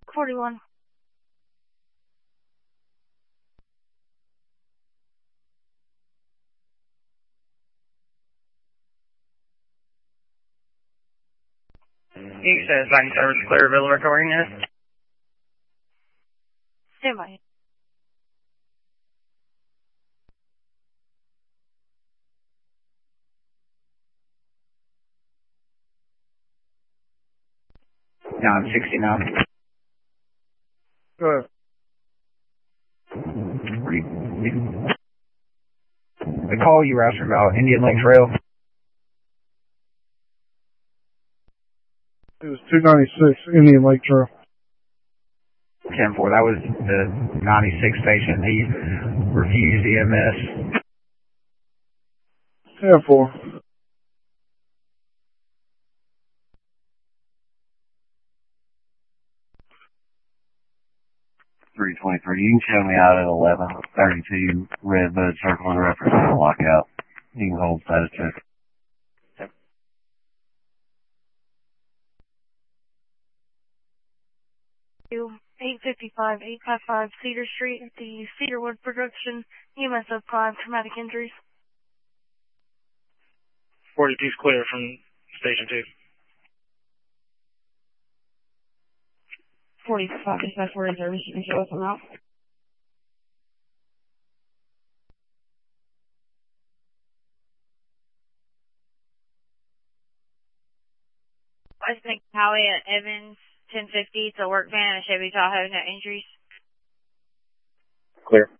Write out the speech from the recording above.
41. You said sign service Clearville recording this? Stand by. No, I'm 69. Go ahead. The call you were asking about Indian Lake Trail? It was 296 Indian Lake Trail. 10-4, that was the 96 station. He refused EMS. 10-4. You can show me out at 11:32 red bud circle and reference on the lockout. You can hold status check. 855, 855 Cedar Street at the Cedarwood Production, EMS of 5, traumatic injuries. 42's clear from Station 2. 45 dispatch for service. You can show us on route. West Highway at Evans, 1050. It's a work van, a Chevy Tahoe, no injuries. Clear.